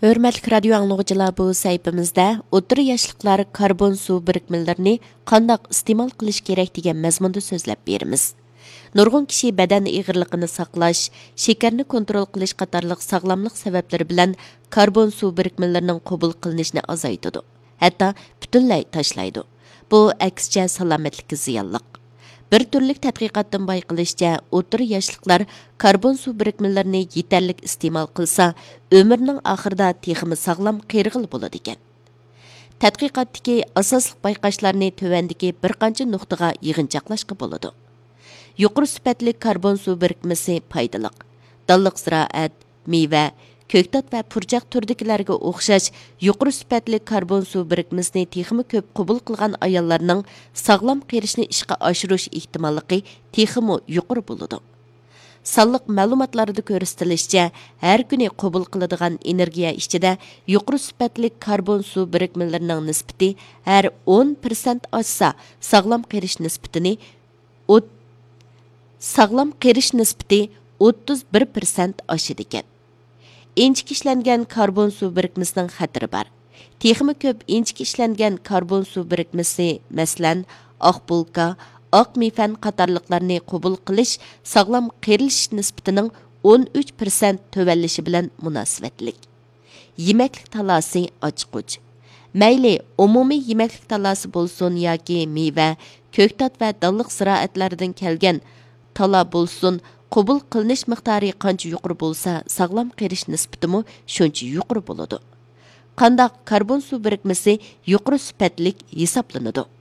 Hörmətli radio anlıqçılar, bu səhifəmizdə o'rta yaşlıqlar karbon su birikmələrini qandaq iste'mol qilish kerak degan məzmunda so'zlab beramiz. Nurg'un kishi badan ig'irligini saqlash, shakarni kontrol qilish qatorliq sog'lomlik sabablari bilan karbon su birikmalarining qabul qilinishini azaytadi. Hatto butunlay tashlaydi. Bu aksicha salomatlikka ziyonliq. Bir turlik tadqiqotdan bayqilishicha, o'rta yoshliklar karbon su birikmalarini yetarli iste'mol qilsa, ömrning oxirida texmi sog'lom qiyirg'il bo'ladi ekan. Tadqiqotdagi asosli bayqashlarni tövəndiki bir qancha nuqtaga yig'inchoqlashga bo'ladi. Yuqori sifatli karbon su birikmasi foydali. Dalliq ziroat, meva, ko'ktat va purjaq turdikilarga o'xshash yuqori sifatli karbon su birikmasini texmi ko'p qabul qilgan ayollarning sog'lom qirishni ishga oshirish ehtimolligi texmi yuqori bo'ladi. Sonliq ma'lumotlarda ko'rsatilishicha, har kuni qabul qiladigan energiya ichida yuqori sifatli karbon su birikmalarining nisbati har 10% oshsa, sog'lom qirish nisbatini 31% oshadi ekan. Inchik ishlangan karbon su birikmasining xatiri bor. Texmi ko'p inchik ishlangan karbon su birikmasi, masalan, oq bulka, oq mefan qatorliqlarni qabul qilish sog'lom qirilish nisbatining 13% tövəllishi bilan munosabatlik. Yemaklik talasi ochquch. Mayli umumiy yemaklik talasi bo'lsin yoki meva, ko'ktat va dalliq ziroatlardan kelgan tala bo'lsin, qabul qilinish miqdori qancha yuqori bo'lsa, sog'lom qirish nisbatimi shuncha yuqori bo'ladi. Qandaq karbon su birikmasi yuqori sifatlik hisoblanadi.